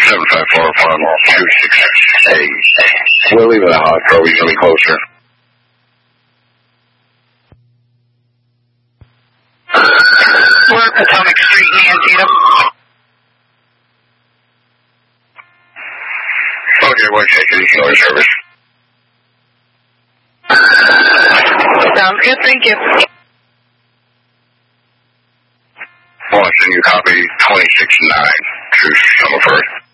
754 from 268. We'll leave it at Hawthorne. We're going to be closer. We're Potomac Street, Antietam. Okay, one second. You can order service. Sounds good, thank you. Boston, you copy 26-9 to Summerford.